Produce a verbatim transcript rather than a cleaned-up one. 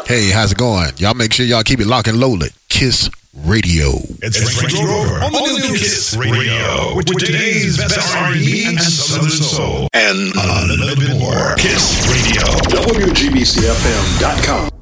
Hey, how's it going? Y'all make sure y'all keep it locked and loaded. Kiss Radio. It's, it's Frankie Grover on the new Kiss Radio with today's best R and B and Southern Soul. And a little bit more. Kiss Radio. W G B C F M dot com.